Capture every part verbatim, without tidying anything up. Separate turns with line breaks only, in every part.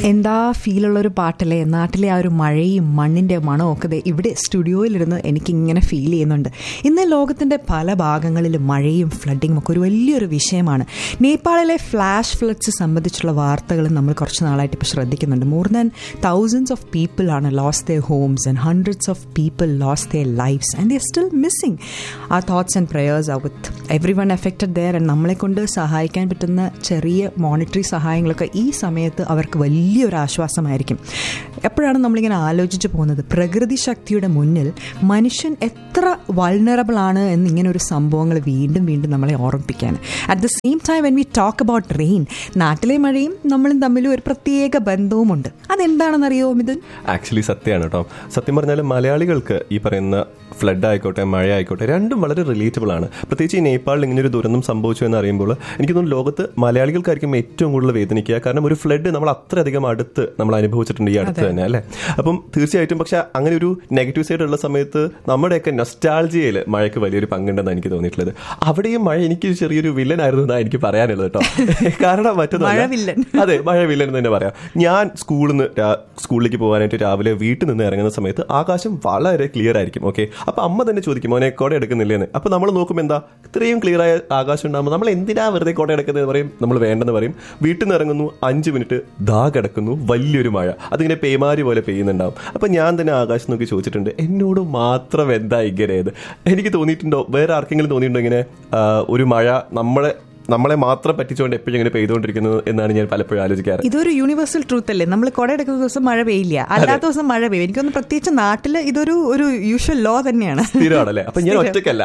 എന്താ ഫീലുള്ളൊരു പാട്ടല്ലേ, നാട്ടിലെ ആ ഒരു മഴയും മണ്ണിൻ്റെ മണവും ഒക്കെ ഇവിടെ സ്റ്റുഡിയോയിലിരുന്ന് എനിക്കിങ്ങനെ ഫീൽ ചെയ്യുന്നുണ്ട്. ഇന്ന് ലോകത്തിൻ്റെ പല ഭാഗങ്ങളിലും മഴയും ഫ്ലഡിങ്ങും ഒക്കെ ഒരു വലിയൊരു വിഷയമാണ്. നേപ്പാളിലെ ഫ്ലാഷ് ഫ്ലഡ്സ് സംബന്ധിച്ചുള്ള വാർത്തകൾ നമ്മൾ കുറച്ച് നാളായിട്ട് ഇപ്പോൾ ശ്രദ്ധിക്കുന്നുണ്ട്. More than thousands of people ആണ് lost there Holmes and hundreds of people lost there lives and they are still missing. ആ thoughts and prayers are with every one affected there. And നമ്മളെ കൊണ്ട് സഹായിക്കാൻ പറ്റുന്ന ചെറിയ മോണിറ്ററി സഹായങ്ങളൊക്കെ ഈ സമയത്ത് അവർക്ക് വലിയൊരു ആശ്വാസമായിരിക്കും. എപ്പോഴാണ് നമ്മളിങ്ങനെ ആലോചിച്ച് പോകുന്നത്, പ്രകൃതി ശക്തിയുടെ മുന്നിൽ മനുഷ്യൻ എത്ര വൾണറബിൾ ആണ് എന്നിങ്ങനെ ഒരു സംഭവങ്ങൾ വീണ്ടും വീണ്ടും നമ്മളെ ഓർമ്മിപ്പിക്കാൻ. At the same time when we talk about rain, നാട്ടിലെ മഴയും നമ്മളും തമ്മിൽ ഒരു പ്രത്യേക ബന്ധവുമുണ്ട്. അതെന്താണെന്നറിയോ മിഥുൻ?
ആക്ച്വലി സത്യമാണ് കേട്ടോ. സത്യം പറഞ്ഞാൽ മലയാളികൾക്ക് ഈ പറയുന്ന ഫ്ലഡ് ആയിക്കോട്ടെ മഴ ആയിക്കോട്ടെ രണ്ടും വളരെ റിലേറ്റബിൾ ആണ്. പ്രത്യേകിച്ച് ഈ നേപ്പാളിൽ ഇങ്ങനൊരു ദുരന്തം സംഭവിച്ചു എന്ന് അറിയുമ്പോൾ എനിക്ക് തോന്നുന്നു ലോകത്ത് മലയാളികൾക്കായിരിക്കും ഏറ്റവും കൂടുതൽ വേദനിക്കുക. കാരണം ഒരു ഫ്ലഡ് നമ്മൾ അത്രയധികം അടുത്ത് നമ്മൾ അനുഭവിച്ചിട്ടുണ്ട് ഈ അടുത്ത് തന്നെ, അല്ലേ? അപ്പം തീർച്ചയായിട്ടും. പക്ഷെ അങ്ങനെ ഒരു നെഗറ്റീവ് സൈഡ് ഉള്ള സമയത്ത് നമ്മുടെയൊക്കെ നൊസ്റ്റാൾജിയയിൽ മഴയ്ക്ക് വലിയൊരു പങ്കുണ്ടെന്നാണ് എനിക്ക് തോന്നിയിട്ടുള്ളത്. അവിടെയും മഴ എനിക്ക് ചെറിയൊരു വില്ലൻ ആയിരുന്നു എന്നാണ് എനിക്ക് പറയാനുള്ളത് കേട്ടോ. കാരണം മറ്റൊന്നും, അതെ, മഴ വില്ലൻ എന്ന് തന്നെ പറയാം. ഞാൻ സ്കൂളിൽ നിന്ന് സ്കൂളിലേക്ക് പോകാനായിട്ട് രാവിലെ വീട്ടിൽ നിന്ന് ഇറങ്ങുന്ന സമയത്ത് ആകാശം വളരെ ക്ലിയർ ആയിരിക്കും. ഓക്കെ, അപ്പൊ അമ്മ തന്നെ ചോദിക്കും, മോനെ കോട എടുക്കുന്നില്ലേന്ന്. അപ്പൊ നമ്മൾ നോക്കുമ്പോൾ എന്താ ഇത്രയും ക്ലിയർ ആയ ആകാശം ഉണ്ടാകുമ്പോൾ നമ്മൾ എന്തിനാ വെറുതെ കോട എടുക്കുന്നത് പറയും, നമ്മൾ വേണ്ടെന്ന് പറയും. വീട്ടിൽ നിന്ന് ഇറങ്ങുന്നു, അഞ്ച് മിനിറ്റ് ദാ കിടക്കുന്നു, വലിയൊരു മഴ, അതിങ്ങനെ പേമാരി പോലെ പെയ്യുന്നുണ്ടാവും. അപ്പൊ ഞാൻ തന്നെ ആകാശം നോക്കി ചോദിച്ചിട്ടുണ്ട്, എന്നോട് മാത്രം എന്താ ഇങ്ങനെയത്? എനിക്ക് തോന്നിയിട്ടുണ്ടോ, വേറെ ആർക്കെങ്കിലും തോന്നിയിട്ടുണ്ടോ ഇങ്ങനെ ഒരു മഴ നമ്മളെ നമ്മളെ മാത്രം പറ്റിച്ചുകൊണ്ട് എപ്പോഴും ഇങ്ങനെ പെയ്തുകൊണ്ടിരിക്കുന്നത് എന്നാണ് ഞാൻ പലപ്പോഴും ആലോചിക്കാറ്.
ഇതൊരു യൂണിവേഴ്സൽ ട്രൂത്ത് അല്ലേ? നമ്മൾ കുട എടുക്കുന്ന ദിവസം മഴ പെയ്യില്ല, അല്ലാത്ത ദിവസം മഴ പെയ്യും. എനിക്കൊന്ന് പ്രത്യേകിച്ച് നാട്ടിൽ ഇതൊരു ഒരു യൂഷ്വൽ ലോ തന്നെയാണ്,
സ്ഥിരമാണല്ലേ. അപ്പൊ ഞാൻ ഒറ്റയ്ക്കല്ല.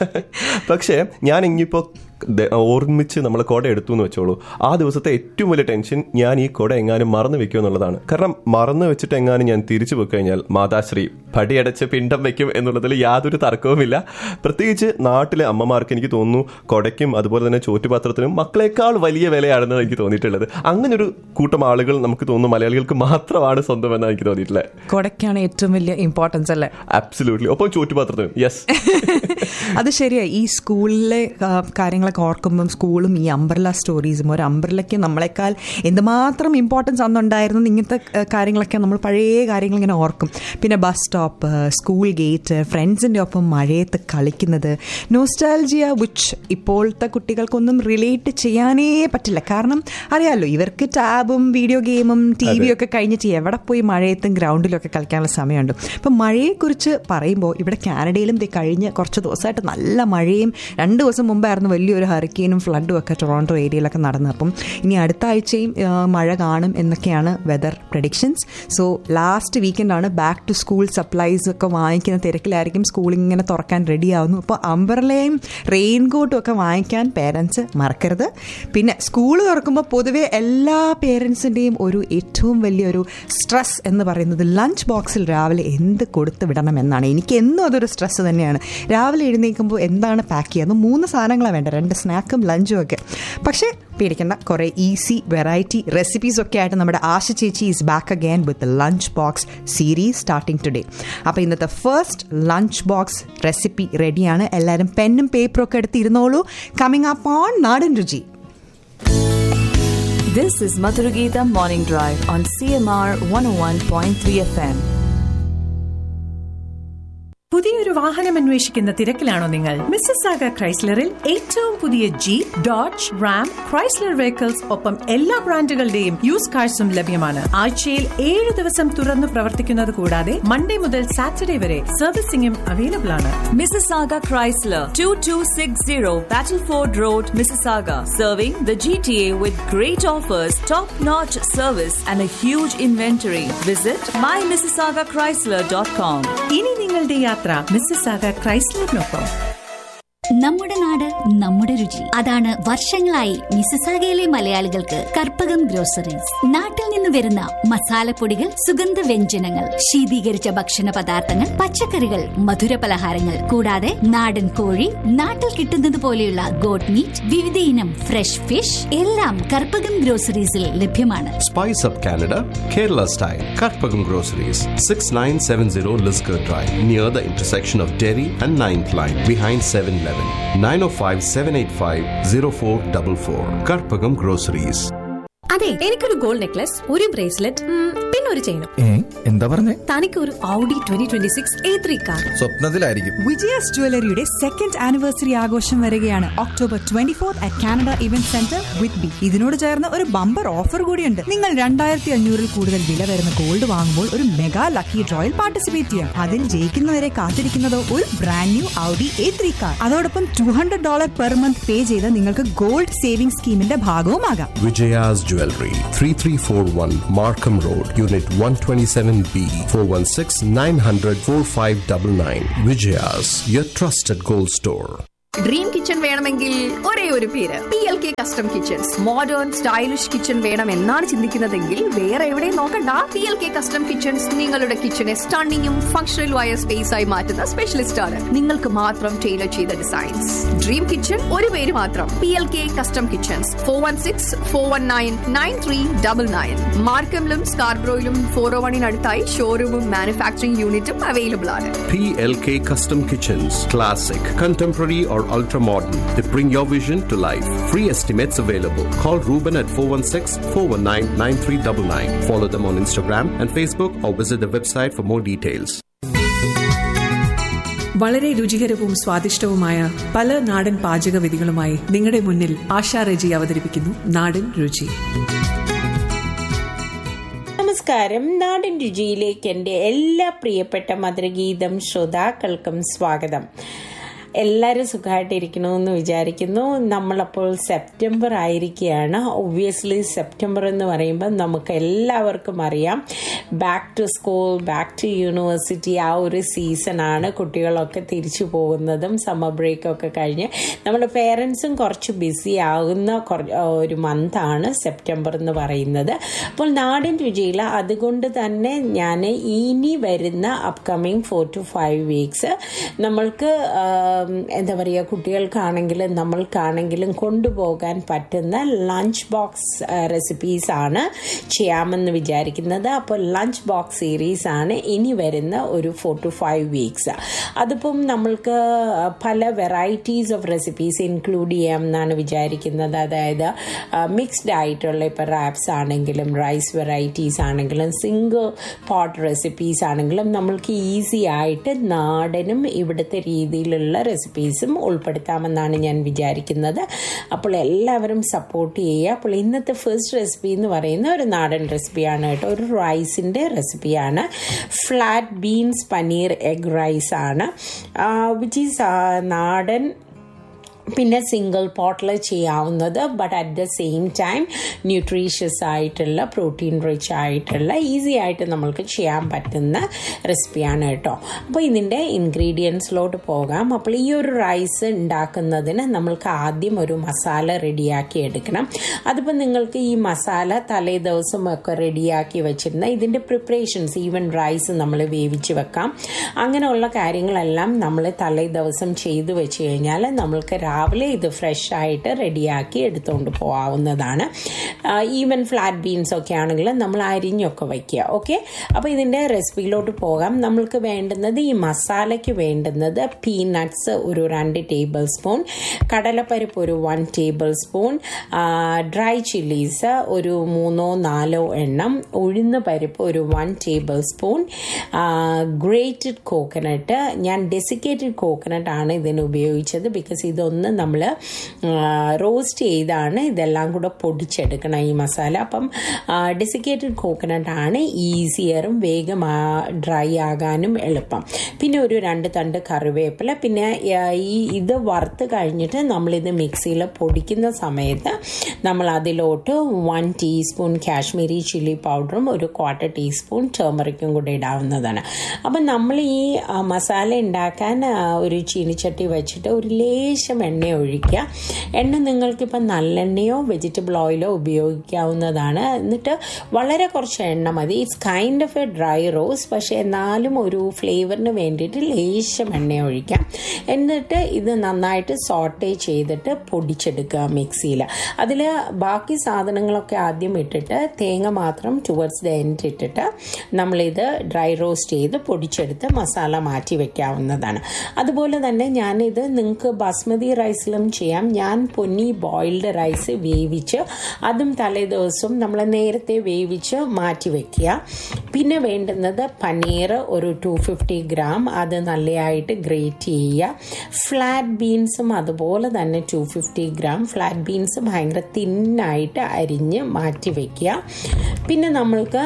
പക്ഷേ ഞാൻ ഇനിയിപ്പോ ഓർമ്മിച്ച് നമ്മൾ കുട എടുത്തു എന്ന് വെച്ചോളൂ, ആ ദിവസത്തെ ഏറ്റവും വലിയ ടെൻഷൻ ഞാൻ ഈ കുട എങ്ങാനും മറന്നു വെക്കും എന്നുള്ളതാണ്. കാരണം മറന്നു വെച്ചിട്ട് എങ്ങാനും ഞാൻ തിരിച്ചു പോയി കഴിഞ്ഞാൽ മാതാശ്രീ പടിയടച്ച് പിണ്ടം വെക്കും എന്നുള്ളതിൽ യാതൊരു തർക്കവുമില്ല. പ്രത്യേകിച്ച് നാട്ടിലെ അമ്മമാർക്ക് എനിക്ക് തോന്നുന്നു കുടയ്ക്കും അതുപോലെ തന്നെ ചോറ്റുപാത്രത്തിനും മക്കളെക്കാൾ വലിയ വിലയാണെന്ന് എനിക്ക് തോന്നിയിട്ടുള്ളത്. അങ്ങനെ ഒരു കൂട്ടം ആളുകൾ നമുക്ക് തോന്നുന്നു മലയാളികൾക്ക് മാത്രമാണ് സ്വന്തം എന്നാണ് എനിക്ക് തോന്നിയിട്ടുള്ളത്.
കുടയ്ക്കാണ് ഏറ്റവും വലിയ ഇമ്പോർട്ടൻസ് അല്ലേ?
അബ്സല്യൂട്ട്ലി. ഒപ്പം ചോറ്റുപാത്രത്തിനും. യെസ്,
അത് ശരിയാ. ഈ സ്കൂളിലെ കാര്യങ്ങൾ ഓർക്കുമ്പം സ്കൂളും ഈ അംബ്രല്ല സ്റ്റോറീസും, ഒരു അംബ്രല്ലയ്ക്ക് നമ്മളെക്കാൾ എന്തുമാത്രം ഇമ്പോർട്ടൻസ് അന്നുണ്ടായിരുന്നു ഇങ്ങനത്തെ കാര്യങ്ങളൊക്കെ നമ്മൾ പഴയ കാര്യങ്ങൾ ഇങ്ങനെ ഓർക്കും. പിന്നെ ബസ് സ്റ്റോപ്പ്, സ്കൂൾ ഗേറ്റ്, ഫ്രണ്ട്സിൻ്റെ ഒപ്പം മഴയത്ത് കളിക്കുന്നത്, നോസ്റ്റാൾജിയ വിച്ച് ഇപ്പോഴത്തെ കുട്ടികൾക്കൊന്നും റിലേറ്റ് ചെയ്യാനേ പറ്റില്ല. കാരണം അറിയാമല്ലോ, ഇവർക്ക് ടാബും വീഡിയോ ഗെയിമും ടി വിയും ഒക്കെ കഴിഞ്ഞിട്ട് എവിടെ പോയി മഴയത്തും ഗ്രൗണ്ടിലൊക്കെ കളിക്കാനുള്ള സമയമുണ്ട്. ഇപ്പം മഴയെക്കുറിച്ച് പറയുമ്പോൾ ഇവിടെ കാനഡയിലും കഴിഞ്ഞ കുറച്ച് ദിവസമായിട്ട് നല്ല മഴയും, രണ്ട് ദിവസം മുമ്പായിരുന്നു വലിയൊരു ഹറിക്കെയിനും ഫ്ലഡും ഒക്കെ ടൊറോണ്ടോ ഏരിയയിലൊക്കെ നടന്നത്. അപ്പം ഇനി അടുത്ത ആഴ്ചയും മഴ കാണും എന്നൊക്കെയാണ് weather predictions. So last വീക്കെൻഡാണ്, back to school supplies ഒക്കെ വാങ്ങിക്കുന്ന തിരക്കിലായിരിക്കും. സ്കൂളിങ്ങനെ തുറക്കാൻ റെഡി ആവുന്നു. അപ്പോൾ അംബ്രലയും റെയിൻകോട്ടും ഒക്കെ വാങ്ങിക്കാൻ പേരൻസ് മറക്കരുത്. പിന്നെ സ്കൂൾ തുറക്കുമ്പോൾ പൊതുവെ എല്ലാ പേരൻസിൻ്റെയും ഒരു ഏറ്റവും വലിയൊരു സ്ട്രെസ് എന്ന് പറയുന്നത് ലഞ്ച് ബോക്സിൽ രാവിലെ എന്ത് കൊടുത്ത് വിടണം എന്നാണ്. എനിക്ക് എന്നും അതൊരു സ്ട്രെസ് തന്നെയാണ്. രാവിലെ എഴുന്നേൽക്കുമ്പോൾ എന്താണ് പാക്ക് ചെയ്യുക? മൂന്ന് സാധനങ്ങളാണ് വേണ്ട, രണ്ട് സ്നാക്കും ലഞ്ചും ഒക്കെ. പക്ഷേ പേടിക്കേണ്ട, കുറേ ഈസി വെറൈറ്റി റെസിപ്പീസ് ഒക്കെ ആയിട്ട് നമ്മുടെ ആശ ചേച്ചി is back again with lunch box series starting today. അപ്പോൾ ഇന്നത്തെ ഫസ്റ്റ് ലഞ്ച് ബോക്സ് റെസിപ്പി റെഡിയാണ്. എല്ലാവരും പെന്നും പേപ്പറും ഒക്കെ എടുത്തിരുന്നോളൂ. കമ്മിങ് അപ്പ് ഓൺ നാടൻ രുചി.
This is Madhuragita Morning Drive on C M R one oh one point three F M.
പുതിയൊരു വാഹനം അന്വേഷിക്കുന്ന തിരക്കിലാണോ നിങ്ങൾ? മിസിസാഗ ക്രൈസ്ലറിൽ ഏറ്റവും പുതിയ jeep, dodge, Ram, Chrysler vehicles ഒപ്പം എല്ലാ ബ്രാൻഡുകളുടെയും യൂസ് കാർസും ലഭ്യമാണ്. ആഴ്ചയിൽ ഏഴ് ദിവസം തുറന്നു പ്രവർത്തിക്കുന്നത് കൂടാതെ മൺഡേ മുതൽ സാറ്റർഡേ വരെ സർവീസിംഗും അവൈലബിൾ ആണ്.
Mississauga Chrysler, twenty-two sixty Battleford Road, Mississauga, serving the G T A with great offers, top-notch service and a huge inventory. Visit my mississauga chrysler dot com.
ഇനി നിങ്ങളുടെ യാത്ര മിസിസാഗ ക്രൈസ്ലറിനൊപ്പം.
നമ്മുടെ നാട് നമ്മുടെ രുചി, അതാണ് വർഷങ്ങളായി മിസിസാഗയിലെ മലയാളികൾക്ക് കർപ്പകം ഗ്രോസറീസ്. നാട്ടിൽ നിന്ന് വരുന്ന മസാലപ്പൊടികൾ, സുഗന്ധ വ്യഞ്ജനങ്ങൾ, ശീതീകരിച്ച ഭക്ഷണ പദാർത്ഥങ്ങൾ, പച്ചക്കറികൾ, മധുര പലഹാരങ്ങൾ, കൂടാതെ നാടൻ കോഴി, നാട്ടിൽ കിട്ടുന്നത് പോലെയുള്ള ഗോട്ട് മീറ്റ്, വിവിധ ഇനം ഫ്രഷ് ഫിഷ് എല്ലാം കർപ്പകം ഗ്രോസറീസിൽ ലഭ്യമാണ്.
Spice up Canada, Kerala style. Karpagam Groceries, six nine seven zero Lisgar Drive, near the intersection of Derry and ninth Line, behind seven eleven. nine oh five, seven eight five, oh four four four. Karpagam Groceries.
അതെ, എനിക്കൊരു gold necklace, ഒരു bracelet, പിന്നെ ഒരു ചെയിനും.
എന്താ പറഞ്ഞേ?
തനിക്ക് ഒരു Audi twenty twenty six A three car.
സ്വപ്നത്തിലായിരിക്കും.
Vijayas ജ്വല്ലറിയുടെ second anniversary ആഘോഷം വരികയാണ് October twenty fourth at Canada event centre with B. ഇതിനോട് ചേർന്ന് ഒരു ബമ്പർ ഓഫർ കൂടിയുണ്ട്. നിങ്ങൾ രണ്ടായിരത്തി അഞ്ഞൂറിൽ കൂടുതൽ വില വരുന്ന ഗോൾഡ് വാങ്ങുമ്പോൾ ഒരു മെഗാ ലക്കി ഡ്രോയിൽ പാർട്ടിസിപ്പേറ്റ് ചെയ്യാം. അതിൽ ജയിക്കുന്നവരെ കാത്തിരിക്കുന്നതോ ഒരു brand new Audi A three car. അതോടൊപ്പം two hundred dollar per month പേ ചെയ്ത് നിങ്ങൾക്ക് gold saving സ്കീമിന്റെ ഭാഗവുമാകാം.
Vijaya's Jewelry, three three four one Markham Road, Unit one twenty-seven B, four one six nine hundred four five nine nine. Vijaya's, your trusted gold store.
Dream kitchen വേണമെങ്കിൽ ഒരേ ഒരു പേര്, P L K custom kitchens. Modern stylish kitchen വേണം എന്നാണ് ചിന്തിക്കുന്നതെങ്കിൽ വേറെ എവിടെയും നോക്കണ്ട. P L K custom kitchens നിങ്ങളുടെ കിച്ചണെ സ്റ്റണ്ണിങ്ങും ഫംഗ്ഷണലുമായ സ്പേസ് ആയി മാറ്റുന്ന സ്പെഷ്യലിസ്റ്റ് ആണ്. നിങ്ങൾക്ക് മാത്രം ടൈലർ ചെയ്ത ഡിസൈൻസ്. ഡ്രീം കിച്ചൺ ഒരു പേര് മാത്രം, P L K custom kitchens. Four one six four one nine nine three double nine. മാർക്കമിലും സ്കാർബ്രോയിലും four ഓ വണ്ണിനടുത്തായി ഷോറൂമും മാനുഫാക്ചറിംഗ് യൂണിറ്റും അവൈലബിൾ ആണ്.
P L K Custom Kitchens, classic, contemporary or ultra modern. They bring your vision to life. Free estimates available. Call Ruben at four one six four one nine nine three nine nine. Follow them on Instagram and Facebook or visit the website for more details.
വളരെ രുചികരവും സ്വാദിഷ്ടവുമായ പല നാടൻ പാചകവിധികളുമായി നിങ്ങളുടെ മുന്നിൽ ആശാ റെജി അവതരിപ്പിക്കുന്നു നാടൻ രുചി.
നമസ്കാരം. നാടൻ രുചിയിലേക്ക് എൻ്റെ എല്ലാ പ്രിയപ്പെട്ട മധുരഗീതം ശ്രോതാക്കൾക്കും സ്വാഗതം. എല്ലാവരും സുഖമായിട്ടിരിക്കണമെന്ന് വിചാരിക്കുന്നു. നമ്മളപ്പോൾ സെപ്റ്റംബർ ആയിരിക്കുകയാണ്. ഒബ്വിയസ്ലി സെപ്റ്റംബർ എന്ന് പറയുമ്പോൾ നമുക്ക് എല്ലാവർക്കും അറിയാം, back to school, back to university, ആ ഒരു സീസണാണ്. കുട്ടികളൊക്കെ തിരിച്ചു പോകുന്നതും സമ്മർ ബ്രേക്കൊക്കെ കഴിഞ്ഞ് നമ്മുടെ പേരൻസും കുറച്ച് ബിസി ആകുന്ന ഒരു മന്താണ് സെപ്റ്റംബർ എന്ന് പറയുന്നത്. അപ്പോൾ നാടൻ രുചിയിൽ അതുകൊണ്ട് തന്നെ ഞാൻ ഇനി വരുന്ന upcoming four to five weeks നമ്മൾക്ക് എന്താ പറയുക, കുട്ടികൾക്കാണെങ്കിലും നമ്മൾക്കാണെങ്കിലും കൊണ്ടുപോകാൻ പറ്റുന്ന ലഞ്ച് ബോക്സ് റെസിപ്പീസാണ് ചെയ്യാമെന്ന് വിചാരിക്കുന്നത്. അപ്പോൾ ലഞ്ച് ബോക്സ് സീരീസ് ആണ് ഇനി വരുന്ന ഒരു ഫോർ ടു ഫൈവ് വീക്സ്. അതിപ്പം നമ്മൾക്ക് പല വെറൈറ്റീസ് ഓഫ് റെസിപ്പീസ് ഇൻക്ലൂഡ് ചെയ്യാം എന്നാണ് വിചാരിക്കുന്നത്. അതായത് മിക്സ്ഡ് ആയിട്ടുള്ള ഇപ്പോൾ റാപ്സ് ആണെങ്കിലും റൈസ് വെറൈറ്റീസ് ആണെങ്കിലും സിംഗിൾ പോട്ട് റെസിപ്പീസ് ആണെങ്കിലും നമ്മൾക്ക് ഈസി ആയിട്ട് നാടനും ഇവിടുത്തെ രീതിയിലുള്ള റെസിപ്പീസും ഉൾപ്പെടുത്താമെന്നാണ് ഞാൻ വിചാരിക്കുന്നത്. അപ്പോൾ എല്ലാവരും സപ്പോർട്ട് ചെയ്യുക. അപ്പോൾ ഇന്നത്തെ ഫസ്റ്റ് റെസിപ്പി എന്ന് പറയുന്ന ഒരു നാടൻ റെസിപ്പിയാണ് കേട്ടോ. ഒരു റൈസിൻ്റെ റെസിപ്പിയാണ്. Flat beans paneer egg rice ആണ്, വിച്ച് ഈസ് നാടൻ, പിന്നെ സിംഗിൾ പോട്ടിൽ ചെയ്യാവുന്നത്. But at the same time nutritious ആയിട്ടുള്ള പ്രോട്ടീൻ റിച്ച് ആയിട്ടുള്ള ഈസി ആയിട്ട് നമ്മൾക്ക് ചെയ്യാൻ പറ്റുന്ന റെസിപ്പിയാണ് കേട്ടോ. അപ്പോൾ ഇതിൻ്റെ ഇൻഗ്രീഡിയൻസിലോട്ട് പോകാം. അപ്പോൾ ഈ ഒരു റൈസ് ഉണ്ടാക്കുന്നതിന് നമ്മൾക്ക് ആദ്യം ഒരു മസാല റെഡിയാക്കി എടുക്കണം. അതിപ്പോൾ നിങ്ങൾക്ക് ഈ മസാല തലേ ദിവസം ഒക്കെ റെഡിയാക്കി വെച്ചിരുന്ന ഇതിൻ്റെ പ്രിപ്പറേഷൻസ്, ഈവൻ റൈസ് നമ്മൾ വേവിച്ച് വെക്കാം, അങ്ങനെയുള്ള കാര്യങ്ങളെല്ലാം നമ്മൾ തലേ ദിവസം ചെയ്തു വെച്ച് കഴിഞ്ഞാൽ നമ്മൾക്ക് രാവിലെ ഇത് ഫ്രഷ് ആയിട്ട് റെഡിയാക്കി എടുത്തുകൊണ്ട് പോകാവുന്നതാണ്. ഈവൻ ഫ്ലാറ്റ് ബീൻസ് ഒക്കെ ആണെങ്കിൽ നമ്മൾ അരിഞ്ഞൊക്കെ വയ്ക്കുക. ഓക്കെ, അപ്പോൾ ഇതിൻ്റെ റെസിപ്പിയിലോട്ട് പോകാം. നമ്മൾക്ക് വേണ്ടുന്നത്, ഈ മസാലയ്ക്ക് വേണ്ടുന്നത് പീനട്ട്സ് ഒരു രണ്ട് ടേബിൾ സ്പൂൺ, കടലപ്പരിപ്പ് ഒരു one table spoon, dry chillies ഒരു മൂന്നോ നാലോ എണ്ണം, ഉഴുന്ന് പരിപ്പ് ഒരു one table spoon, grated coconut. ഞാൻ ഡെസിക്കേറ്റഡ് കോക്കനട്ട് ആണ് ഇതിന് ഉപയോഗിച്ചത്, ബിക്കോസ് ഇതൊന്നും നമ്മൾ റോസ്റ്റ് ചെയ്താണ് ഇതെല്ലാം കൂടെ പൊടിച്ചെടുക്കണം ഈ മസാല. അപ്പം ഡെസിക്കേറ്റഡ് കോക്കനട്ട് ആണ് ഈസിയറും വേഗം ഡ്രൈ ആകാനും എളുപ്പം. പിന്നെ ഒരു രണ്ട് തണ്ട് കറിവേപ്പില. പിന്നെ ഈ ഇത് വറുത്ത് കഴിഞ്ഞിട്ട് നമ്മളിത് മിക്സിയിൽ പൊടിക്കുന്ന സമയത്ത് നമ്മൾ അതിലോട്ട് വൺ ടീസ്പൂൺ കാശ്മീരി ചില്ലി പൗഡറും ഒരു ക്വാർട്ടർ ടീസ്പൂൺ ടേമറിക്കും കൂടെ ഇടാവുന്നതാണ്. അപ്പം നമ്മൾ ഈ മസാല ഉണ്ടാക്കാൻ ഒരു ചീനിച്ചട്ടി വെച്ചിട്ട് ഒരു ലേശം എണ്ണ ഒഴിക്കുക. എണ്ണ നിങ്ങൾക്കിപ്പം നല്ലെണ്ണയോ വെജിറ്റബിൾ ഓയിലോ ഉപയോഗിക്കാവുന്നതാണ്. എന്നിട്ട് വളരെ കുറച്ച് എണ്ണ മതി. It's kind of A dry roast, പക്ഷേ എന്നാലും ഒരു ഫ്ലേവറിന് വേണ്ടിയിട്ട് ലേശം എണ്ണ ഒഴിക്കാം. എന്നിട്ട് ഇത് നന്നായിട്ട് സോട്ടേ ചെയ്തിട്ട് പൊടിച്ചെടുക്കുക മിക്സിയിൽ. അതിൽ ബാക്കി സാധനങ്ങളൊക്കെ ആദ്യം ഇട്ടിട്ട് തേങ്ങ മാത്രം ടുവേർഡ്സ് ദ എൻഡ് ഇട്ടിട്ട് നമ്മളിത് ഡ്രൈ റോസ്റ്റ് ചെയ്ത് പൊടിച്ചെടുത്ത് മസാല മാറ്റി വെക്കാവുന്നതാണ്. അതുപോലെ തന്നെ ഞാനിത് നിങ്ങൾക്ക് ബസ്മതി റൈസിലും ചെയ്യാം. ഞാൻ പൊന്നി ബോയിൽഡ് റൈസ് വേവിച്ച് അതും തലേ ദിവസം നമ്മൾ നേരത്തെ വേവിച്ച് മാറ്റി വയ്ക്കുക. പിന്നെ വേണ്ടുന്നത് പനീർ ഒരു ടു ഫിഫ്റ്റി ഗ്രാം, അത് നല്ലതായിട്ട് ഗ്രേറ്റ് ചെയ്യുക. ഫ്ലാറ്റ് ബീൻസും അതുപോലെ തന്നെ to fifty gram. Flat beans ഭയങ്കര തിന്നായിട്ട് അരിഞ്ഞ് മാറ്റി വയ്ക്കുക. പിന്നെ നമ്മൾക്ക്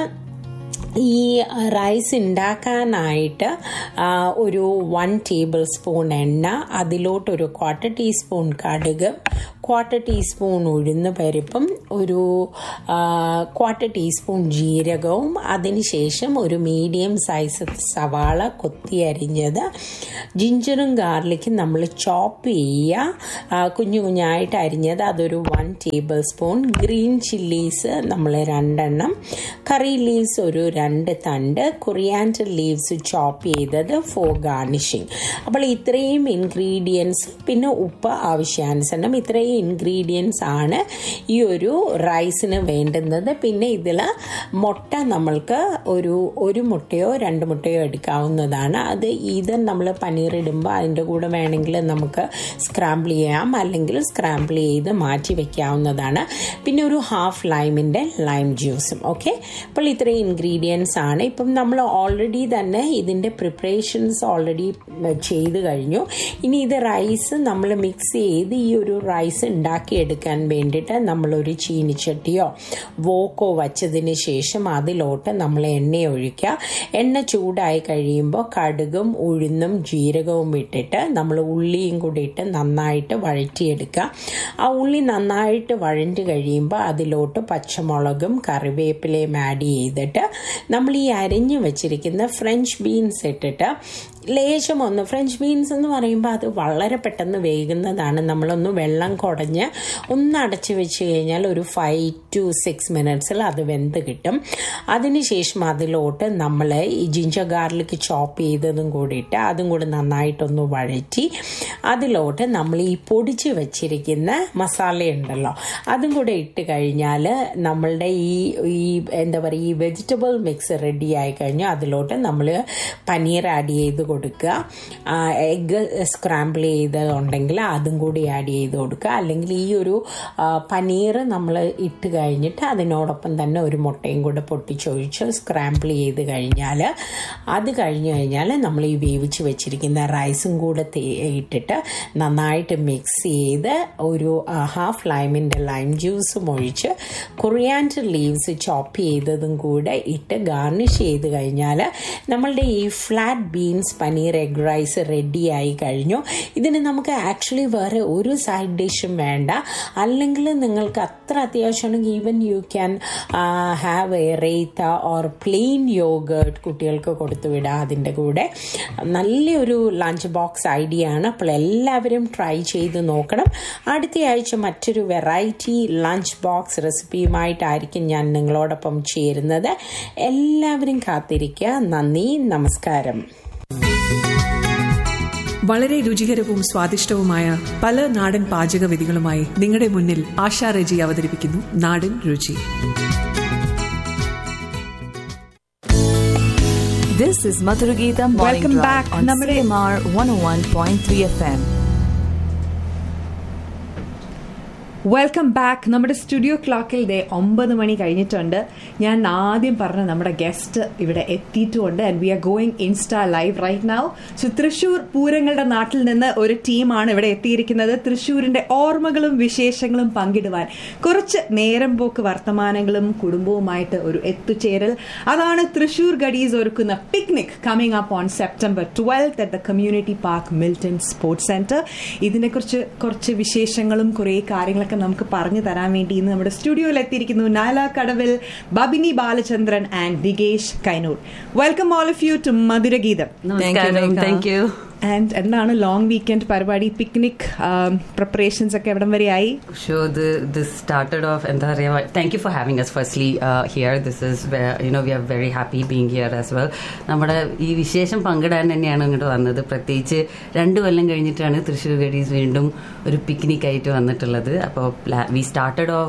ഈ റൈസ് ഉണ്ടാക്കാനായിട്ട് ഒരു വൺ ടേബിൾ സ്പൂൺ എണ്ണ, അതിലോട്ടൊരു ക്വാർട്ടർ ടീസ്പൂൺ കടുക്, ക്വാർട്ടർ ടീസ്പൂൺ ഉഴുന്ന് പരിപ്പും ഒരു ക്വാർട്ടർ ടീസ്പൂൺ ജീരകവും, അതിനുശേഷം ഒരു മീഡിയം സൈസ് സവാള കൊത്തി അരിഞ്ഞത്, ജിഞ്ചറും ഗാർലിക്കും നമ്മൾ ചോപ്പ് ചെയ്യുക, കുഞ്ഞു കുഞ്ഞായിട്ട് അരിഞ്ഞത് അതൊരു one table spoon, green chillies നമ്മൾ രണ്ടെണ്ണം, കറി ലീവ്സ് ഒരു രണ്ട് തണ്ട്, കൊറിയാൻഡർ ലീവ്സ് ചോപ്പ് ചെയ്തത് ഫോർ ഗാർണിഷിങ്. അപ്പോൾ ഇത്രയും ഇൻഗ്രീഡിയൻസ്, പിന്നെ ഉപ്പ് ആവശ്യാനുസരണം, ഇത്രയും ഇൻഗ്രീഡിയൻസ് ആണ് ഈ ഒരു റൈസിന് വേണ്ടുന്നത്. പിന്നെ ഇതിൽ മുട്ട നമ്മൾക്ക് ഒരു ഒരു മുട്ടയോ രണ്ട് മുട്ടയോ എടുക്കാവുന്നതാണ്. അത് ഈതർ നമ്മൾ പനീർ ഇടുമ്പോൾ അതിൻ്റെ കൂടെ വേണമെങ്കിൽ നമുക്ക് സ്ക്രാമ്പിൾ ചെയ്യാം, അല്ലെങ്കിൽ സ്ക്രാമ്പിൾ ചെയ്ത് മാറ്റി വെക്കാവുന്നതാണ്. പിന്നെ ഒരു ഹാഫ് ലൈമിൻ്റെ ലൈം ജ്യൂസും. ഓക്കെ, അപ്പോൾ ഇത്രയും ഇൻഗ്രീഡിയൻസ് ആണ്. ഇപ്പം നമ്മൾ ഓൾറെഡി തന്നെ ഇതിൻ്റെ പ്രിപ്പറേഷൻസ് ഓൾറെഡി ചെയ്ത് കഴിഞ്ഞു. ഇനി ഇത് റൈസ് നമ്മൾ മിക്സ് ചെയ്ത് ഈ ഒരു റൈസ് ഉണ്ടാക്കിയെടുക്കാൻ വേണ്ടിയിട്ട് നമ്മളൊരു ചീനിച്ചട്ടിയോ വോക്കോ വച്ചതിന് ശേഷം അതിലോട്ട് നമ്മൾ എണ്ണ ഒഴിക്കുക. എണ്ണ ചൂടായി കഴിയുമ്പോൾ കടുകും ഉഴുന്നും ജീരകവും ഇട്ടിട്ട് നമ്മൾ ഉള്ളിയും കൂടി ഇട്ട് നന്നായിട്ട് വഴറ്റിയെടുക്കുക. ആ ഉള്ളി നന്നായിട്ട് വഴഞ്ഞു കഴിയുമ്പോൾ അതിലോട്ട് പച്ചമുളകും കറിവേപ്പിലയും ആഡ് ചെയ്തിട്ട് നമ്മൾ ഈ അരിഞ്ഞു വെച്ചിരിക്കുന്ന ഫ്രഞ്ച് ബീൻസ് ഇട്ടിട്ട് ലേശം ഒന്ന്, ഫ്രഞ്ച് ബീൻസ് എന്ന് പറയുമ്പോൾ അത് വളരെ പെട്ടെന്ന് വേകുന്നതാണ്. നമ്മളൊന്ന് വെള്ളം കുടഞ്ഞ് ഒന്ന് അടച്ചു വെച്ച് കഴിഞ്ഞാൽ ഒരു ഫൈവ് ടു സിക്സ് മിനിറ്റ്സിൽ അത് വെന്ത് കിട്ടും. അതിനുശേഷം അതിലോട്ട് നമ്മൾ ഈ ജിഞ്ചർ ഗാർലിക് ചോപ്പ് ചെയ്തതും കൂടി ഇട്ട് അതും കൂടി നന്നായിട്ടൊന്ന് വഴറ്റി അതിലോട്ട് നമ്മൾ ഈ പൊടിച്ച് വെച്ചിരിക്കുന്ന മസാലയുണ്ടല്ലോ അതും കൂടെ ഇട്ട് കഴിഞ്ഞാൽ നമ്മളുടെ ഈ ഈ എന്താ പറയുക ഈ വെജിറ്റബിൾ മിക്സ് റെഡി ആയി കഴിഞ്ഞാൽ അതിലോട്ട് നമ്മൾ പനീർ ആഡ് ചെയ്ത് കൊടുക്കുക. എഗ്ഗ് സ്ക്രാമ്പിൾ ചെയ്തതുണ്ടെങ്കിൽ അതും കൂടി ആഡ് ചെയ്ത് കൊടുക്കുക. അല്ലെങ്കിൽ ഈ ഒരു പനീർ നമ്മൾ ഇട്ട് കഴിഞ്ഞിട്ട് അതിനോടൊപ്പം തന്നെ ഒരു മുട്ടയും കൂടെ പൊട്ടിച്ചൊഴിച്ച് സ്ക്രാമ്പിൾ ചെയ്ത് കഴിഞ്ഞാൽ അത് കഴിഞ്ഞ് കഴിഞ്ഞാൽ നമ്മൾ ഈ വേവിച്ച് വെച്ചിരിക്കുന്ന റൈസും കൂടെ ഇട്ടിട്ട് നന്നായിട്ട് മിക്സ് ചെയ്ത് ഒരു ഹാഫ് ലൈമിൻ്റെ ലൈം ജ്യൂസും ഒഴിച്ച് കൊറിയാൻഡർ ലീവ്സ് ചോപ്പ് ചെയ്തതും കൂടെ ഇട്ട് ഗാർണിഷ് ചെയ്ത് കഴിഞ്ഞാൽ നമ്മളുടെ ഈ flat beans paneer egg rice റെഡിയായി കഴിഞ്ഞു. ഇതിന് നമുക്ക് ആക്ച്വലി വേറെ ഒരു സൈഡ് ഡിഷും വേണ്ട. അല്ലെങ്കിൽ നിങ്ങൾക്ക് അത്ര അത്യാവശ്യമാണെങ്കിൽ even you can have A റേത്ത or plain yoghurt കുട്ടികൾക്ക് കൊടുത്തു വിടാം. അതിൻ്റെ കൂടെ നല്ലൊരു ലഞ്ച് ബോക്സ് ഐഡിയ ആണ്. അപ്പോൾ എല്ലാവരും ട്രൈ ചെയ്ത് നോക്കണം. അടുത്ത ആഴ്ച മറ്റൊരു വെറൈറ്റി ലഞ്ച് ബോക്സ് റെസിപ്പിയുമായിട്ടായിരിക്കും ഞാൻ നിങ്ങളോടൊപ്പം ചേരുന്നത്. എല്ലാവരും കാത്തിരിക്കുക. നന്ദി, നമസ്കാരം.
വളരെ രുചികരവും സ്വാദിഷ്ടവുമായ പല നാടൻ പാചക വിധികളുമായി നിങ്ങളുടെ മുന്നിൽ ആശാ റെജി അവതരിപ്പിക്കുന്നു നാടൻ രുചി.
This is Madhuragita Morning
Welcome
Drive
back.
on C M R one oh one point three F M.
Welcome back. നമ്മുടെ സ്റ്റുഡിയോ ക്ലോക്കിൽ ദേ ഒമ്പത് മണി കഴിഞ്ഞിട്ടുണ്ട്. ഞാൻ ആദ്യം പറഞ്ഞ നമ്മുടെ ഗസ്റ്റ് ഇവിടെ എത്തിയിട്ടുമുണ്ട്. And we are going insta live right now. So Thrissur പൂരങ്ങളുടെ നാട്ടിൽ നിന്ന് ഒരു ടീമാണ് ഇവിടെ എത്തിയിരിക്കുന്നത്. തൃശ്ശൂരിന്റെ ഓർമ്മകളും വിശേഷങ്ങളും പങ്കിടുവാൻ കുറച്ച് നേരം പോക്ക് വർത്തമാനങ്ങളും കുടുംബവുമായിട്ട് ഒരു എത്തുചേരൽ. അതാണ് തൃശ്ശൂർ ഗഡീസ് ഒരുക്കുന്ന picnic coming up on September twelfth at the community park Milton sports centre. ഇതിനെക്കുറിച്ച് കുറച്ച് വിശേഷങ്ങളും കുറേ കാര്യങ്ങളൊക്കെ നമുക്ക് പറഞ്ഞു തരാൻ വേണ്ടി ഇന്ന് നമ്മുടെ സ്റ്റുഡിയോയിൽ എത്തിയിരിക്കുന്നു നാല കടവിൽ, ബബിനി Balachandran and Digesh Kainoor. Welcome all of U to മധുരഗീതം.
Thank you.
And എന്താണ് ലോങ് വീക്കെൻഡ് പരിപാടി, പിക്നിക് പ്രിപ്പറേഷൻസ് ഒക്കെ എവിടം വരെ ആയി?
ഷോ ദിസ് സ്റ്റാർട്ടഡ് ഓഫ് എന്താ പറയുക, thank you for having us firstly here. This is you know V are very happy being here as well. നമ്മുടെ ഈ വിശേഷം പങ്കിടാൻ തന്നെയാണ് ഇങ്ങോട്ട് വന്നത്. പ്രത്യേകിച്ച് രണ്ടു കൊല്ലം കഴിഞ്ഞിട്ടാണ് തൃശ്ശൂർ ഗഡീസ് വീണ്ടും ഒരു പിക്നിക് ആയിട്ട് വന്നിട്ടുള്ളത്. അപ്പോൾ we started off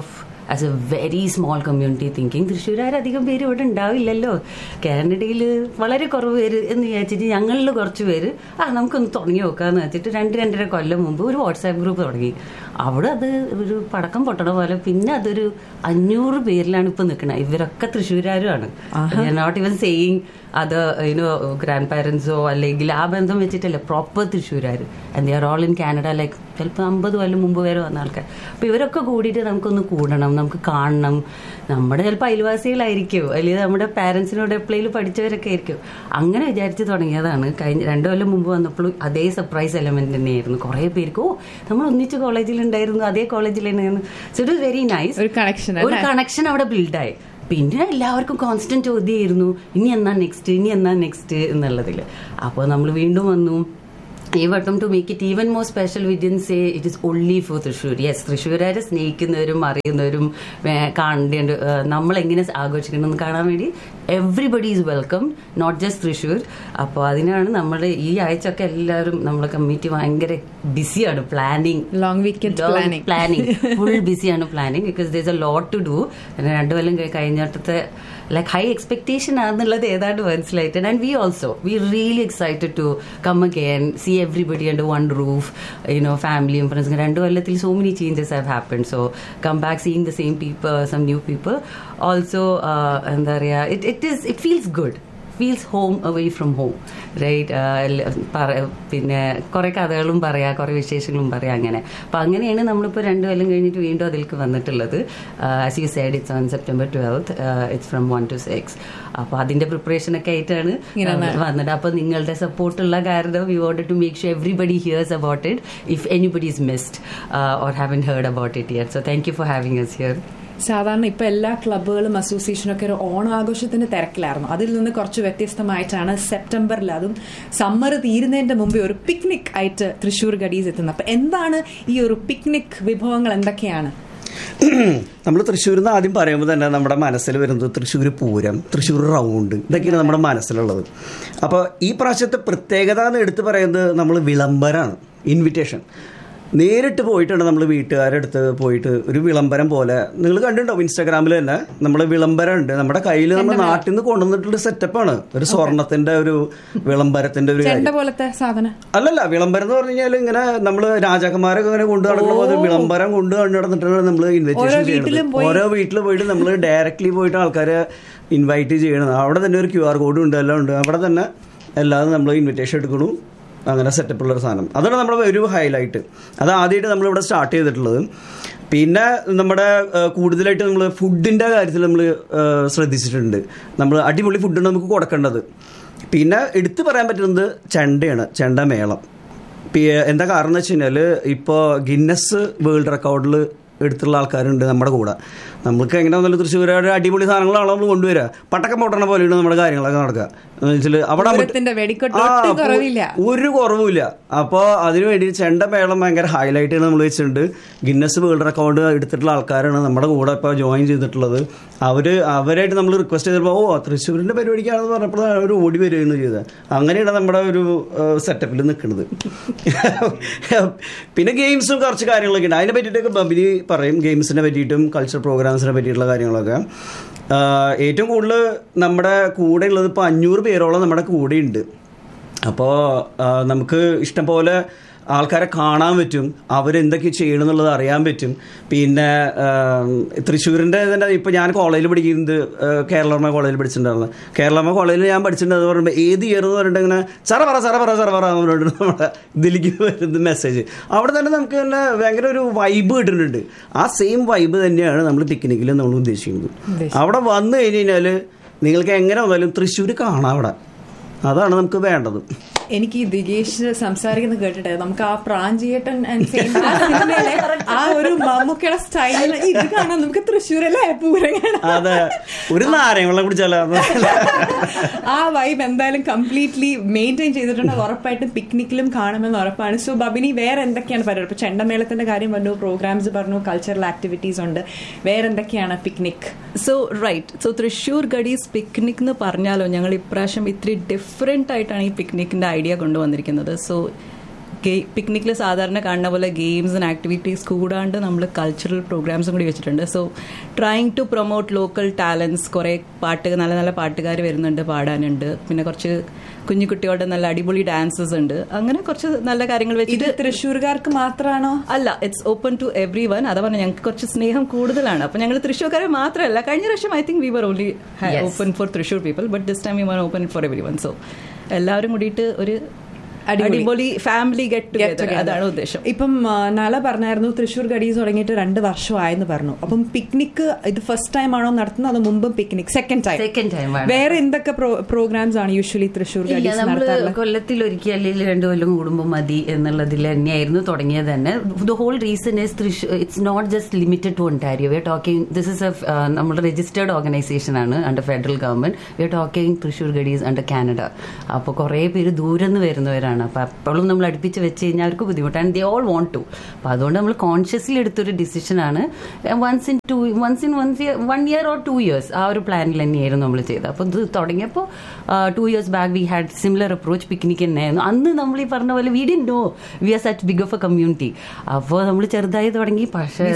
as A very small community thinking തൃശ്ശൂരാരധികം പേര് ഇവിടെ ഉണ്ടാവില്ലല്ലോ, കാനഡയിൽ വളരെ കുറവ് പേര് എന്ന് വിചാരിച്ചിട്ട് ഞങ്ങളിൽ കുറച്ച് പേര് ആ നമുക്കൊന്ന് തുടങ്ങി നോക്കാന്ന് വെച്ചിട്ട് രണ്ട് രണ്ടര കൊല്ലം മുമ്പ് ഒരു വാട്സാപ്പ് ഗ്രൂപ്പ് തുടങ്ങി. അവിടെ അത് ഒരു പടക്കം പൊട്ടണ പോലെ പിന്നെ അതൊരു അഞ്ഞൂറ് പേരിലാണ് ഇപ്പൊ നിൽക്കുന്നത്. ഇവരൊക്കെ തൃശ്ശൂരാരുമാണ്. നോട്ട് ഈവൻ സെയിങ് അത് യുനോ ഗ്രാൻഡ് പാരൻസോ അല്ലെങ്കിൽ ആ ബന്ധം വെച്ചിട്ടല്ല, proper തൃശ്ശൂരാർ. And they are all in Canada. Like ചിലപ്പോൾ അമ്പത് കൊല്ലം മുമ്പ് വരെ വന്ന ആൾക്കാർ. അപ്പൊ ഇവരൊക്കെ കൂടിയിട്ട് നമുക്കൊന്ന് കൂടണം, നമുക്ക് കാണണം. നമ്മുടെ ചിലപ്പോൾ അയൽവാസികളായിരിക്കും, അല്ലെങ്കിൽ നമ്മുടെ പാരൻസിനോട് എപ്പോഴേലും പഠിച്ചവരൊക്കെ ആയിരിക്കും. അങ്ങനെ വിചാരിച്ച് തുടങ്ങിയതാണ്. കഴിഞ്ഞ രണ്ടു കൊല്ലം മുമ്പ് വന്നപ്പോഴും അതേ സർപ്രൈസ് എലമെന്റ് തന്നെയായിരുന്നു. കുറേ പേർക്ക് ഓ നമ്മൾ ഒന്നിച്ച് കോളേജിൽ ഉണ്ടായിരുന്നു, അതേ കോളേജിൽ തന്നെയായിരുന്നു. So it was very nice. ഒരു കണക്ഷൻ ഒരു കണക്ഷൻ അവിടെ ബിൽഡായി. പിന്നെ എല്ലാവർക്കും കോൺസ്റ്റന്റ് ചോദ്യമായിരുന്നു, ഇനി എന്നാ നെക്സ്റ്റ് ഇനി എന്നാ നെക്സ്റ്റ് എന്നുള്ളതിൽ. അപ്പോൾ നമ്മൾ വീണ്ടും വന്നു ഈ വട്ടം to make it even more special V didn't say it is only four Thrissur. Yes, തൃശ്ശൂരാരെ സ്നേഹിക്കുന്നവരും അറിയുന്നവരും കാണേണ്ട നമ്മളെങ്ങനെ ആഘോഷിക്കണമെന്ന് കാണാൻ വേണ്ടി everybody is welcome, not just Thrissur. അപ്പോൾ അതിനാണ് നമ്മൾ ഈ ആഴ്ചയൊക്കെ എല്ലാവരും നമ്മളെ കമ്മിറ്റി ഭയങ്കര ബിസിയാണ്. Planning, long weekend planning planning full ബിസിയാണ് planning. Because there is a lot to do. രണ്ടു കൊല്ലം കഴിഞ്ഞിട്ടത്തെ ലൈക്ക് ഹൈ എക്സ്പെക്ടേഷൻ ആണെന്നുള്ളത് ഏതാണ്ട് മനസ്സിലായിട്ട്. And we also we really excited to come again, see everybody under one roof, you know ഫാമിലിയും ഫ്രണ്ട്സും. രണ്ടു കൊല്ലത്തിൽ so many changes have happened. So come back seeing the same people, some new people also. എന്താ പറയുക, it it is it feels good, feels home away from home, right? പിന്നെ കുറെ കഥകളും പറയാം, കുറെ വിശേഷങ്ങളും പറയാം. അങ്ങനെ അപ്പം അങ്ങനെയാണ് നമ്മളിപ്പോൾ രണ്ടു കൊല്ലം കഴിഞ്ഞിട്ട് വീണ്ടും അതിലേക്ക് വന്നിട്ടുള്ളത്. As you said, it's on September twelfth, it's from one two six. അപ്പോൾ അതിന്റെ പ്രിപ്പറേഷനൊക്കെ ആയിട്ടാണ് വന്നത്. അപ്പോൾ നിങ്ങളുടെ സപ്പോർട്ടുള്ള കാരണം V wanted to make sure everybody here's about it if anybody is missed or haven heard about it yet. So thank you for having us here.
സാധാരണ ഇപ്പൊ എല്ലാ ക്ലബ്ബുകളും അസോസിയേഷനും ഒക്കെ ഒരു ഓണാഘോഷത്തിന്റെ തിരക്കിലായിരുന്നു. അതിൽ നിന്ന് കുറച്ച് വ്യത്യസ്തമായിട്ടാണ് സെപ്റ്റംബറിൽ, അതും സമ്മർ തീരുന്നതിന്റെ മുമ്പേ ഒരു പിക്നിക് ആയിട്ട് തൃശ്ശൂർ ഗഡീസ് എത്തുന്നത്. അപ്പൊ എന്താണ് ഈ ഒരു പിക്നിക് വിഭവങ്ങൾ, എന്തൊക്കെയാണ്?
നമ്മൾ തൃശ്ശൂരിൽ നിന്ന് ആദ്യം പറയുമ്പോൾ തന്നെ നമ്മുടെ മനസ്സിൽ വരുന്നത് തൃശ്ശൂർ പൂരം, തൃശ്ശൂർ റൗണ്ട്, ഇതൊക്കെയാണ് നമ്മുടെ മനസ്സിലുള്ളത്. അപ്പോൾ ഈ പ്രാവശ്യത്തെ പ്രത്യേകത എന്ന് എടുത്ത് പറയുന്നത് നമ്മൾ വിളംബരമാണ്, ഇൻവിറ്റേഷൻ. നേരിട്ട് പോയിട്ടാണ് നമ്മൾ വീട്ടുകാരുടെ അടുത്ത് പോയിട്ട് ഒരു വിളംബരം പോലെ, നിങ്ങൾ കണ്ടിട്ടുണ്ടാവും ഇൻസ്റ്റാഗ്രാമിൽ തന്നെ നമ്മൾ വിളംബരം ഉണ്ട്. നമ്മുടെ കയ്യിൽ നമ്മൾ നാട്ടിൽ നിന്ന് കൊണ്ടുവന്നിട്ടുള്ള സെറ്റപ്പാണ്, ഒരു സ്വർണത്തിന്റെ ഒരു വിളംബരത്തിന്റെ ഒരു
സാധനം
അല്ലല്ല. വിളംബരം എന്ന് പറഞ്ഞു കഴിഞ്ഞാൽ ഇങ്ങനെ നമ്മൾ രാജാക്കന്മാരൊക്കെ ഇങ്ങനെ കൊണ്ടു നടക്കുമ്പോൾ വിളംബരം കൊണ്ട് കണ്ടു നടന്നിട്ടാണ് നമ്മൾ ഇൻവിറ്റേഷൻ ചെയ്യുന്നത്. ഓരോ വീട്ടിൽ പോയിട്ട് നമ്മൾ ഡയറക്റ്റ്ലി പോയിട്ട് ആൾക്കാരെ ഇൻവൈറ്റ് ചെയ്യണം. അവിടെ തന്നെ ഒരു ക്യു ആർ കോഡും ഉണ്ട്, എല്ലാം ഉണ്ട്. അവിടെ തന്നെ എല്ലാവരും നമ്മൾ ഇൻവിറ്റേഷൻ എടുക്കണം. അങ്ങനെ സെറ്റപ്പുള്ളൊരു സാധനം, അതാണ് നമ്മുടെ ഒരു ഹൈലൈറ്റ്. അത് ആദ്യമായിട്ട് നമ്മളിവിടെ സ്റ്റാർട്ട് ചെയ്തിട്ടുള്ളത്. പിന്നെ നമ്മുടെ കൂടുതലായിട്ട് നമ്മൾ ഫുഡിൻ്റെ കാര്യത്തിൽ നമ്മൾ ശ്രദ്ധിച്ചിട്ടുണ്ട്. നമ്മൾ അടിപൊളി ഫുഡാണ് നമുക്ക് കൊടുക്കേണ്ടത്. പിന്നെ എടുത്തു പറയാൻ പറ്റുന്നത് ചെണ്ടയാണ്, ചെണ്ട മേളം. എന്താ കാരണം എന്ന് വെച്ച് കഴിഞ്ഞാൽ ഇപ്പോൾ ഗിന്നസ് വേൾഡ് റെക്കോർഡിൽ എടുത്തുള്ള ആൾക്കാരുണ്ട് നമ്മുടെ കൂടെ. നമുക്ക് എങ്ങനെ വന്നാലും തൃശ്ശൂരുടെ അടിപൊളി സാധനങ്ങളാണ് നമ്മൾ കൊണ്ടുവരിക. പട്ടക്കം പൊട്ടണ പോലെയാണ് നമ്മുടെ കാര്യങ്ങളൊക്കെ നടക്കുക. അവിടെ ഒരു കുറവുമില്ല. അപ്പോൾ അതിനുവേണ്ടി ചെണ്ട മേളം ഭയങ്കര ഹൈലൈറ്റ് നമ്മൾ വെച്ചിട്ടുണ്ട്. ഗിന്നസ് വേൾഡ് റെക്കോർഡ് എടുത്തിട്ടുള്ള ആൾക്കാരാണ് നമ്മുടെ കൂടെ ഇപ്പോൾ ജോയിൻ ചെയ്തിട്ടുള്ളത്. അവർ അവരായിട്ട് നമ്മൾ റിക്വസ്റ്റ് ചെയ്തപ്പോൾ ഓ തൃശ്ശൂരിൻ്റെ പരിപാടിക്കാണെന്ന് പറഞ്ഞപ്പോൾ അവർ ഓടി വരികയാണ് ചെയ്തത്. അങ്ങനെയാണ് നമ്മുടെ ഒരു സെറ്റപ്പിൽ നിൽക്കുന്നത്. പിന്നെ ഗെയിംസും കുറച്ച് കാര്യങ്ങളൊക്കെ ഉണ്ട്. അതിനെ പറ്റിയിട്ടൊക്കെ ബബിനി പറയും, ഗെയിംസിനെ പറ്റിയിട്ടും കൾച്ചർ പ്രോഗ്രാംസിനെ പറ്റിയിട്ടുള്ള കാര്യങ്ങളൊക്കെ. ഏറ്റവും കൂടുതൽ നമ്മുടെ കൂടെ ഉള്ളത് ഇപ്പോൾ അഞ്ഞൂറ് പേരോളം നമ്മുടെ കൂടെ ഉണ്ട്. അപ്പോൾ നമുക്ക് ഇഷ്ടം പോലെ ആൾക്കാരെ കാണാൻ പറ്റും, അവരെന്തൊക്കെ ചെയ്യണം എന്നുള്ളത് അറിയാൻ പറ്റും. പിന്നെ തൃശ്ശൂരിൻ്റെ തന്നെ ഇപ്പോൾ ഞാൻ കോളേജിൽ പഠിക്കുന്നത് കേരളമ്മ കോളേജിൽ പഠിച്ചിട്ടുണ്ടായിരുന്നു. കേരളമ്മ കോളേജിൽ ഞാൻ പഠിച്ചിട്ടുണ്ടെന്ന് പറയുമ്പോൾ ഏത് ഇയർ എന്ന് പറഞ്ഞിട്ട് ഇങ്ങനെ സറ പറ സറ പറ സറ പറ എന്ന് പറഞ്ഞിട്ട് നമ്മുടെ ഇതിലേക്ക് വരുന്ന മെസ്സേജ് അവിടെ തന്നെ നമുക്ക് തന്നെ ഭയങ്കര ഒരു വൈബ് കിട്ടുന്നുണ്ട്. ആ സെയിം വൈബ് തന്നെയാണ് നമ്മൾ പിക്നിക്കിൽ നമ്മൾ ഉദ്ദേശിക്കുന്നത്. അവിടെ വന്നു കഴിഞ്ഞ് കഴിഞ്ഞാൽ നിങ്ങൾക്ക് എങ്ങനെ വന്നാലും തൃശ്ശൂർ കാണാം അവിടെ. അതാണ് നമുക്ക് വേണ്ടത്.
എനിക്ക് ഈ ദിഗേഷ് സംസാരിക്കുന്നത് കേട്ടിട്ട് നമുക്ക് ആ പ്രാഞ്ചിയേട്ടൻ ആ ഒരു മമ്മൂക്കയുടെ സ്റ്റൈലിൽ ഇത് കാണാം. നമുക്ക് തൃശ്ശൂരല്ലേ പൂരം കാണാം.
അതെ, ഒരു നാരങ്ങ കുടിച്ചാലോ.
ആ വൈബ് എന്തായാലും കംപ്ലീറ്റ്ലി മെയിൻറ്റെയിൻ ചെയ്തിട്ടുണ്ട്. ഉറപ്പായിട്ടും പിക്നിക്കിലും കാണുമെന്ന് ഉറപ്പാണ്. സോ ബബിനി, വേറെ എന്തൊക്കെയാണ് പരിപാടി? ഇപ്പൊ ചെണ്ടമേളത്തിന്റെ കാര്യം പറഞ്ഞു, പ്രോഗ്രാംസ് പറഞ്ഞു, കൾച്ചറൽ ആക്ടിവിറ്റീസ് ഉണ്ട്. വേറെ എന്തൊക്കെയാണ് picnic?
So right, so Thrissur ഗഡീസ് picnic എന്ന് പറഞ്ഞാലോ ഞങ്ങൾ ഇപ്രാവശ്യം ഇത്തിരി ഡിഫറെന്റ് ആയിട്ടാണ് ഈ പിക്നിക്കിന്റെ ഐഡിയ കൊണ്ടുവന്നിരിക്കുന്നത്. സോ പിക്നിക്കിൽ സാധാരണ കാണുന്ന പോലെ ഗെയിംസ് ആൻഡ് ആക്ടിവിറ്റീസ് കൂടാണ്ട് നമ്മൾ കൾച്ചറൽ പ്രോഗ്രാംസും കൂടി വെച്ചിട്ടുണ്ട്. So trying to promote local talents. കുറേ പാട്ട് നല്ല നല്ല പാട്ടുകാർ വരുന്നുണ്ട്, പാടാനുണ്ട്. പിന്നെ കുറച്ച് കുഞ്ഞുകുട്ടികളുടെ നല്ല അടിപൊളി ഡാൻസസ് ഉണ്ട്. അങ്ങനെ കുറച്ച് നല്ല കാര്യങ്ങൾ വെച്ചിട്ട്.
തൃശ്ശൂർക്കാർക്ക് മാത്രമാണോ?
അല്ല, it's open to every one. അതാ പറഞ്ഞാൽ ഞങ്ങൾക്ക് കുറച്ച് സ്നേഹം കൂടുതലാണ്. അപ്പൊ ഞങ്ങൾ തൃശ്ശൂർക്കാരെ മാത്രമല്ല, കഴിഞ്ഞ പ്രാവശ്യം I think we were only open four Thrissur people, but this time we were open for every one. So എല്ലാവരും കൂടിയിട്ട് ഒരു അടിപൊളി ഫാമിലി ഗെറ്റ് ടുഗദർ, അതാണ് ഉദ്ദേശം.
ഇപ്പം നാള പറഞ്ഞായിരുന്നു തൃശ്ശൂർ ഗഡീസ് തുടങ്ങിയിട്ട് രണ്ട് വർഷമായെന്ന് പറഞ്ഞു. അപ്പം പിക്നിക് ഇത് ഫസ്റ്റ് ടൈം ആണോ നടത്തുന്നത്, അത് മുമ്പും picnic second time?
Second time.
വേറെ എന്തൊക്കെ പ്രോഗ്രാംസ് ആണ് യൂഷ്വലി തൃശ്ശൂർ ഗഡീസ് നടത്താറുള്ളത്?
കൊല്ലത്തിൽ ഒരിക്കൽ അല്ലെങ്കിൽ രണ്ടു കൊല്ലം കൂടുമ്പോൾ മതി എന്നുള്ളതിൽ തന്നെയായിരുന്നു തുടങ്ങിയത് തന്നെ. The whole reason is Thrissur it's not just limited to Ontario. V are talking this is A നമ്മുടെ രജിസ്റ്റേർഡ് ഓർഗനൈസേഷൻ ആണ് under federal government. V are talking Thrissur ഗഡീസ് under Canada. അപ്പോൾ കുറേ പേര് ദൂരെ നിന്ന് വരുന്നവരാണ്. അപ്പോൾ അപ്പോഴും നമ്മൾ അടുപ്പിച്ച് വെച്ച് കഴിഞ്ഞാൽ അവർക്ക് ബുദ്ധിമുട്ടാണ്. They all want to. അപ്പോൾ അതുകൊണ്ട് നമ്മൾ കോൺഷ്യസ്ലി എടുത്തൊരു ഡിസിഷനാണ്. Once in to once in once year one year or two years ആ ഒരു പ്ലാനിൽ തന്നെയായിരുന്നു നമ്മൾ ചെയ്തത്. അപ്പോൾ ഇത് തുടങ്ങിയപ്പോൾ two years back we had similar approach. Picnic തന്നെയായിരുന്നു അന്ന്. നമ്മൾ ഈ പറഞ്ഞ പോലെ V didn't no V are such big of A community. അപ്പോൾ നമ്മൾ ചെറുതായി തുടങ്ങി. പക്ഷേ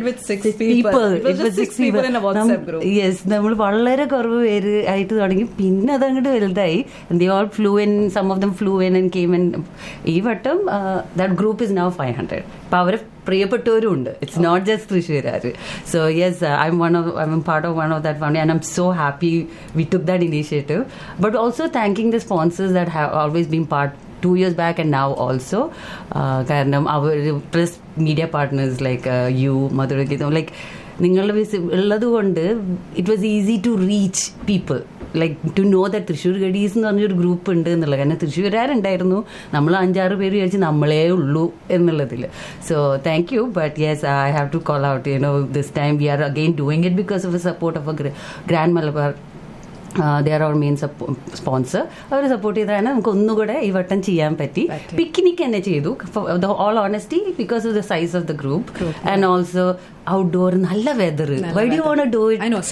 യെസ്, നമ്മൾ വളരെ കുറവ് പേര് ആയിട്ട് തുടങ്ങി. പിന്നെ അത് അങ്ങോട്ട് വലുതായി. They all flu in, some of them flu in and came in. ഈ വട്ടം that group is now five hundred. അപ്പൊ അവരെ പ്രിയപ്പെട്ടവരും ഉണ്ട്. It's not just തൃശ്ശൂരാര്. So yes, I M one of I M part of one of that family and I M so happy we took that initiative. But also thanking the sponsors that have always been part two years back and now also. കാരണം അവർ plus media partners like you, മധുരഗീതം, like നിങ്ങളുടെ ഉള്ളത് കൊണ്ട് it was easy to reach people, like to know that Thrissur ഗഡീസ് എന്ന് പറഞ്ഞൊരു group ഉണ്ട് എന്നുള്ളത്. കാരണം തൃശ്ശൂരുകാരുണ്ടായിരുന്നു, നമ്മൾ അഞ്ചാറ് പേര് വിചാരിച്ച് നമ്മളേ ഉള്ളൂ എന്നുള്ളതിൽ. So thank you. But yes, I have to call out, you know, this time we are again doing it because of A support of A grand Malabar. They are our main sponsor. Our support ചെയ്താണ് നമുക്ക് ഒന്നുകൂടെ ഈ വട്ടം ചെയ്യാൻ പറ്റി. Picnic തന്നെ ചെയ്തു, all honesty, because of the size of the group and also outdoor, നല്ല weather. Why do want to do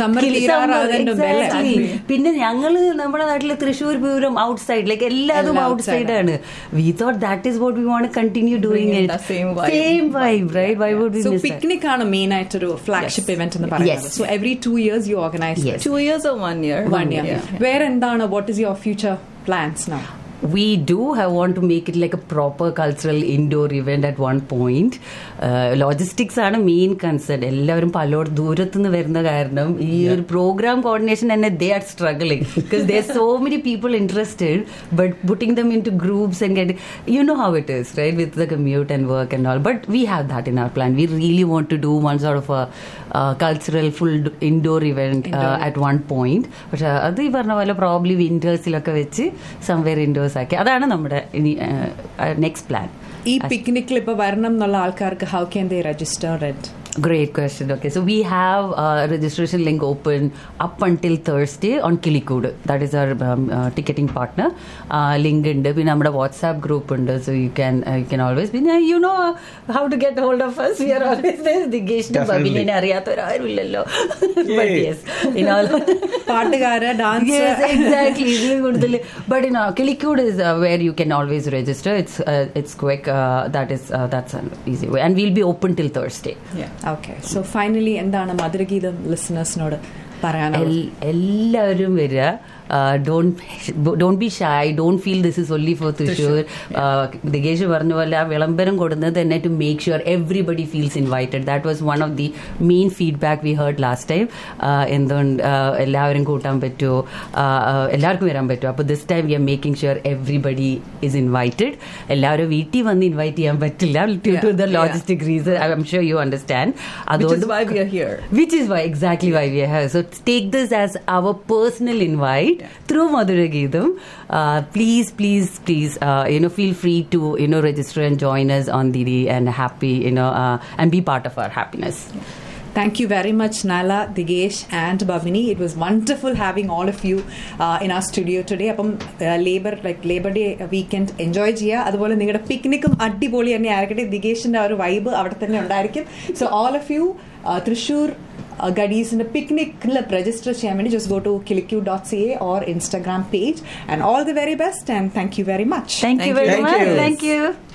it? പിന്നെ ഞങ്ങള് നമ്മുടെ നാട്ടില് Thrissur Pooram out side, like എല്ലാതും ഔട്ട് സൈഡ് ആണ്. We thought that is what we want continue doing it. Same vibe, right? Why would we miss?
Picnic ആണ് main ആയിട്ടൊരു flagship event എന്ന് പറയുന്നത്. So every two years U organise.
Two years or one year?
One year. വേറെ എന്താണ്, what is your future plans now?
We do I want to make it like a proper cultural indoor event at one point. uh, logistics ആണ് main concern. എല്ലാവരും പലരോട് ദൂരത്തുനിന്ന് വരുന്ന കാരണം ഈ ഒരു programme coordination തന്നെ they are struggling because there are so many people interested, but putting them into groups and get, you know how it is, right, with the commute and work and all. But we have that in our plan. We really want to do one sort of a uh, cultural full indoor event uh, indoor. at one point. പക്ഷെ അത് ഈ പറഞ്ഞ പോലെ probably വിന്റേഴ്സിലൊക്കെ വെച്ച് somewhere indoor ആക്കി. അതാണ് നമ്മുടെ ഇനി നെക്സ്റ്റ് പ്ലാൻ.
ഈ പിക്നിക്കിൽ ഇപ്പൊ വരണം എന്നുള്ള ആൾക്കാർക്ക് how can they register it?
Great question. Okay, so we have a registration link open up until Thursday on Kilikood. That is our um, uh, ticketing partner. Uh, link ഉണ്ട്. പിന്നെ നമ്മുടെ WhatsApp group ഉണ്ട്. So you can uh, you can always be, you know how to get hold of us. We are always there. ദിഗേഷിനെ ബബിനെ അറിയാത്തവരാരും ഇല്ലല്ലോ. But yes, in all
പാട്ടുകാര dance.
Yes, exactly. ഇതിൽ കൂടുതൽ. But you know, Kilikood is uh, where you can always register. It's uh, it's quick. Uh, that is uh, that's an easy way, and we'll be open till Thursday.
Yeah. Okay, so finally എന്താണ് മധുരഗീതം ലിസണേഴ്സിനോട് പറയാനുള്ളത്?
എല്ലാവരും വരിക. Don't don't be shy, don't feel this is only four Thrissur. Digesh പറഞ്ഞ പോലെ ആ വിളംബരം കൊടുക്കുന്നത് തന്നെ to make sure everybody feels invited. That was one of the main feedback V heard last time. എന്തുകൊണ്ട് എല്ലാവരും കൂട്ടാൻ പറ്റുമോ, എല്ലാവർക്കും വരാൻ പറ്റുമോ? അപ്പോൾ this time we are making sure everybody is invited. എല്ലാവരും വീട്ടിൽ വന്ന് ഇൻവൈറ്റ് ചെയ്യാൻ പറ്റില്ല due to the logistic reason. I am sure you understand. അതുകൊണ്ട് which is why exactly Y V are here. So take this as our personal invite through Madhurageetham. Uh, please, please, please, uh, you know, feel free to, you know, register and join us on Didi and happy, you know, uh, and be part of our happiness.
Thank you very much, Nala, Digesh and Bhavini. It was wonderful having all of you uh, in our studio today. അപ്പം labour like labour day weekend enjoy ചെയ്യുക. അതുപോലെ നിങ്ങളുടെ പിക്നിക്കും അടിപൊളി തന്നെ ആയിരിക്കട്ടെ. ദിഗേഷിന്റെ ആ ഒരു vibe അവിടെ തന്നെ ഉണ്ടായിരിക്കും. So all of U Thrissur ഗഡീസിന്റെ പിക്നിക്കിൽ register ചെയ്യാൻ വേണ്ടി just go to kilikyu dot c a or Instagram page, and all the very best and thank you very much.
Thank you very much. Thank you.